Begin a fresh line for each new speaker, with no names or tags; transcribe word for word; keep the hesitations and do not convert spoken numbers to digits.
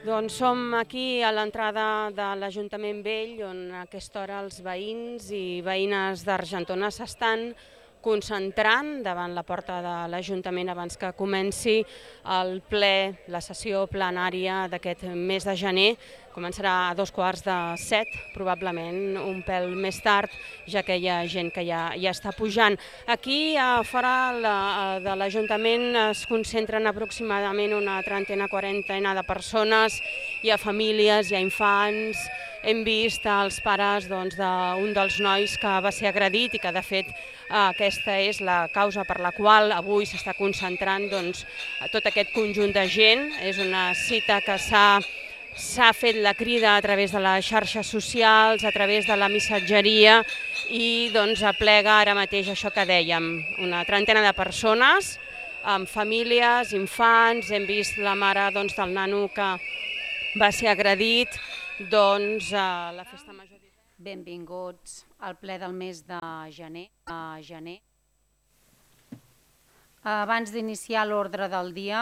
Doncs som aquí a l'entrada de l'Ajuntament Vell, on a aquesta hora els veïns i veïnes d'Argentona s'estan concentrant davant la porta de l'Ajuntament abans que comenci el ple, la sessió plenària d'aquest mes de gener. Començarà a dos quarts de set, probablement un pèl més tard, ja que hi ha gent que ja, ja està pujant. Aquí a fora la, de l'Ajuntament es concentren aproximadament una trentena, quarantena de persones. Hi ha famílies, hi ha infants. Hem vist els pares doncs, d'un dels nois que va ser agredit i que de fet aquesta és la causa per la qual avui s'està concentrant doncs, tot aquest conjunt de gent. És una cita que s'ha S'ha fet la crida a través de les xarxes socials, a través de la missatgeria i doncs aplega ara mateix això que dèiem, una trentena de persones amb famílies, infants. Hem vist la mare doncs, del nano que va ser agredit doncs, a la festa major.
Benvinguts al ple del mes de gener. gener. Abans d'iniciar l'ordre del dia,